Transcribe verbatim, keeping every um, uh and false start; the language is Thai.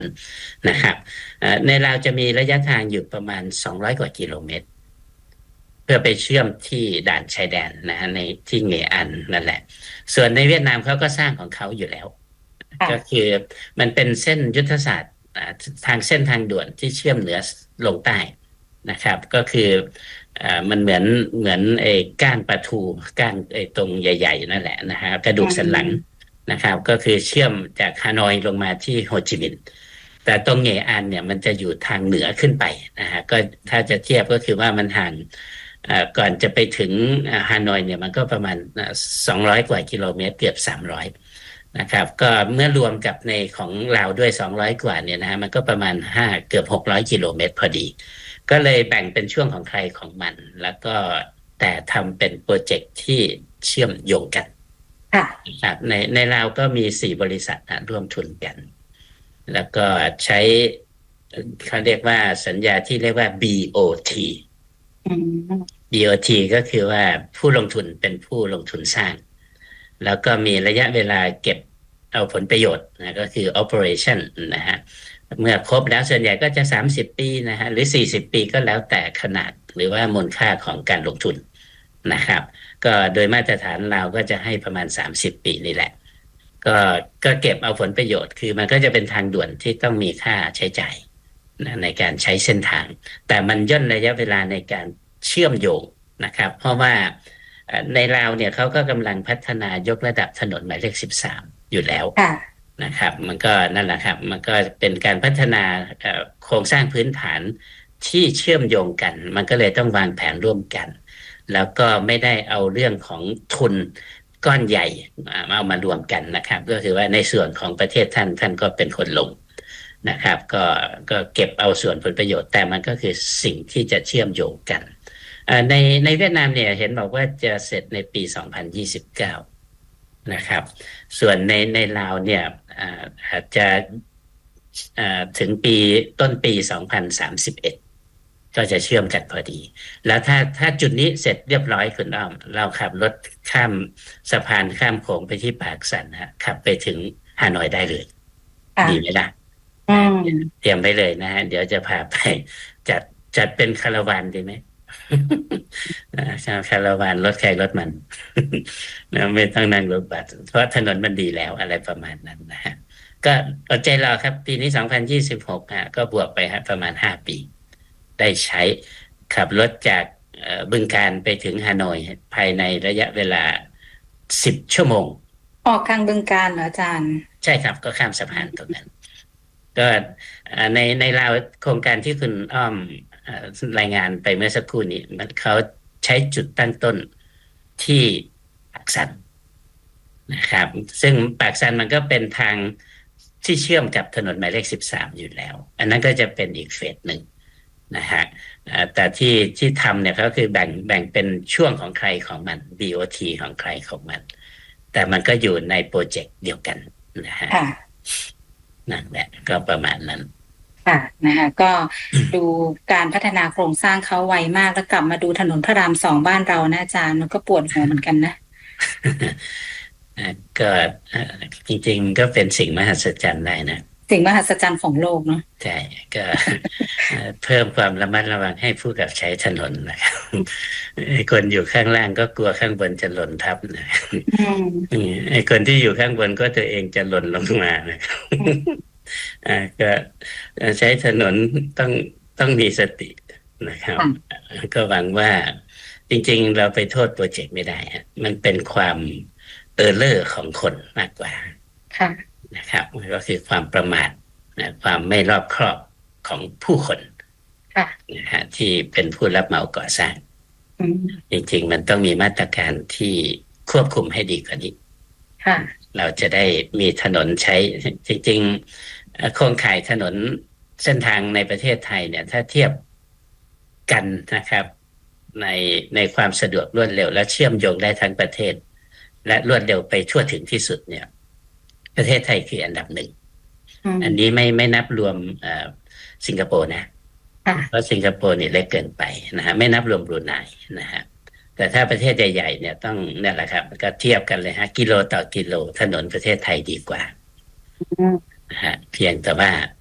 นะครับในลาวจะมีระยะทางอยู่ประมาณสองร้อยกว่ากิโลเมตรเพื่อไปเชื่อมที่ด่านชายแดนนะฮะในที่เงอันนั่นแหละส่วนในเวียดนามเขาก็สร้างของเขาอยู่แล้วก็คือมันเป็นเส้นยุทธศาสตร์ทางเส้นทางด่วนที่เชื่อมเหนือลงใต้นะครับก็คืออ่ามันเหมือนเหมือนไอ้ก้านปลาทูก้านไอ้ตรงใหญ่ๆนั่นแหละนะฮะกระดูกสันหลังนะครับก็คือเชื่อมจากฮานอยลงมาที่โฮจิมินห์แต่ตรงเงอันเนี่ยมันจะอยู่ทางเหนือขึ้นไปนะฮะก็ถ้าจะเทียบก็คือว่ามันห่างก่อนจะไปถึงฮานอยเนี่ยมันก็ประมาณสองร้อยกว่ากิโลเมตรเกือบสามร้อยนะครับก็เมื่อรวมกับในของลาวด้วยสองร้อยกว่าเนี่ยนะฮะมันก็ประมาณห้าเกือบหกร้อยกิโลเมตรพอดีก็เลยแบ่งเป็นช่วงของใครของมันแล้วก็แต่ทำเป็นโปรเจกต์ที่เชื่อมโยงกันครับในในลาวก็มีสี่บริษัทนะร่วมทุนกันแล้วก็ใช้เขาเรียกว่าสัญญาที่เรียกว่า บี โอ ที บี โอ ที ก็คือว่าผู้ลงทุนเป็นผู้ลงทุนสร้างแล้วก็มีระยะเวลาเก็บเอาผลประโยชน์นะก็คือ operation นะฮะเมื่อครบแล้วส่วนใหญ่ก็จะสามสิบปีนะฮะหรือสี่สิบปีก็แล้วแต่ขนาดหรือว่ามูลค่าของการลงทุนนะครับก็โดยมาตรฐานเราก็จะให้ประมาณสามสิบปีนี่แหละก็ก็เก็บเอาผลประโยชน์คือมันก็จะเป็นทางด่วนที่ต้องมีค่าใช้จ่ายนะในการใช้เส้นทางแต่มันย่นระยะเวลาในการเชื่อมโยงนะครับเพราะว่าในลาวเนี่ยเขาก็กำลังพัฒนายกระดับถนนหมายเลขสิบสามอยู่แล้วนะครับมันก็นั่นแหละครับมันก็เป็นการพัฒนาโครงสร้างพื้นฐานที่เชื่อมโยงกันมันก็เลยต้องวางแผนร่วมกันแล้วก็ไม่ได้เอาเรื่องของทุนก้อนใหญ่เอามารวมกันนะครับก็คือว่าในส่วนของประเทศท่านท่านก็เป็นคนลงนะครับก็ก็เก็บเอาส่วนผลประโยชน์แต่มันก็คือสิ่งที่จะเชื่อมโยงกันในในเวียดนามเนี่ยเห็นบอกว่าจะเสร็จในปีสองพันยี่สิบเก้านะครับส่วนในในลาวเนี่ยอาจจะถึงปีต้นปีสองพันสามสิบเอ็ดก็จะเชื่อมกันพอดีแล้วถ้าถ้าจุดนี้เสร็จเรียบร้อยคุณอ้อมเราขับรถข้ามสะพานข้ามโขงไปที่ปากสันฮะขับไปถึงฮานอยได้เลยดีไหมล่ะเตรียมไปเลยนะฮะเดี๋ยวจะพาไปจัดจัดเป็นคาราวานดีไหมคาราวานรถใครรถมันไม่ต้องนั่งรถบัสเพราะถนนมันดีแล้วอะไรประมาณนั้นนะฮะก็อดใจรอครับปีนี้สองพันยี่สิบหกฮะก็บวกไปฮะประมาณห้าปีได้ใช้ขับรถจากบึงกาฬไปถึงฮานอยภายในระยะเวลาสิบชั่วโมงออกทางบึงกาฬเหรออาจารย์ใช่ครับก็ข้ามสะพานตรงนั้นก็ในในลาวโครงการที่คุณอ้อมรายงานไปเมื่อสักครู่นี้มันเขาใช้จุดตั้งต้นที่ปากสันนะครับซึ่งปากสันมันก็เป็นทางที่เชื่อมกับถนนหมายเลขสิบสามอยู่แล้วอันนั้นก็จะเป็นอีกเฟสหนึ่งนะฮะแต่ที่ที่ทำเนี่ยก็คือแบ่งแบ่งเป็นช่วงของใครของมัน บี โอ ที ของใครของมันแต่มันก็อยู่ในโปรเจกต์เดียวกันนะฮะนั่นแหละก็ประมาณนั้นค่ะนะคะก็ดูการพัฒนาโครงสร้างเขาไวมากแล้วกลับมาดูถนนพระรามสองบ้านเรานะอาจารย์มันก็ปวดหัวเหมือนกันนะก็จริงๆก็เป็นสิ่งมหัศจรรย์ได้นะสิ่งมหัศจรรย์ของโลกเนาะใช่ก็เพิ่มความระมัดระวังให้ผู้กับใช้ถนนนะครับไอ้คนอยู่ข้างล่างก็กลัวข้างบนจะหล่นทับนะไอ้คนที่อยู่ข้างบนก็ตัวเองจะหล่นลงมานะครับอ่าก็ใช้ถนนต้องต้องมีสตินะครับก็หวังว่าจริงๆเราไปโทษโปรเจกต์ไม่ได้ฮะมันเป็นความเออร์เลอร์ของคนมากกว่านะครับก็คือความประมาทนะความไม่รอบคอบของผู้คนนะฮะที่เป็นผู้รับเหมาก่อสร้างจริงๆมันต้องมีมาตรการที่ควบคุมให้ดีกว่านี้เราจะได้มีถนนใช้จริงๆโครงข่ายถนนเส้นทางในประเทศไทยเนี่ยถ้าเทียบกันนะครับในในความสะดวกรวดเร็วและเชื่อมโยงได้ทั้งประเทศและรวดเร็วไปทั่วถึงที่สุดเนี่ยประเทศไทยคืออันดับหนึ่งอันนี้ไม่ไม่นับรวมสิงคโปร์นะเพราะสิงคโปร์นี่เล็กเกินไปนะฮะไม่นับรวมบรูไนนะฮะแต่ถ้าประเทศใหญ่ๆเนี่ยต้องนั่นแหละครับก็เทียบกันเลยฮะกิโลต่อกิโลถนนประเทศไทยดีกว่านะฮะเพียงแต่ว่า